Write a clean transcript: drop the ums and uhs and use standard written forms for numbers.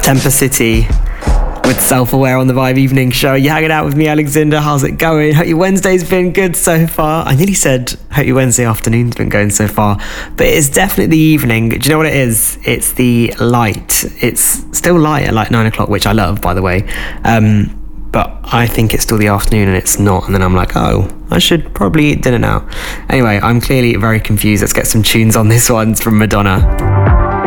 Temper City with Self-Aware on the Vibe Evening Show. You're hanging out with me, Alexander. How's it going? Hope your Wednesday's been good so far. I nearly said hope your Wednesday afternoon's been going so far, but it's definitely the evening. Do you know what it is? It's the light. It's still light at like 9 o'clock, which I love, by the way. But I think it's still the afternoon and it's not. And then I'm like, oh, I should probably eat dinner now. Anyway, I'm clearly very confused. Let's get some tunes on this one. It's from Madonna.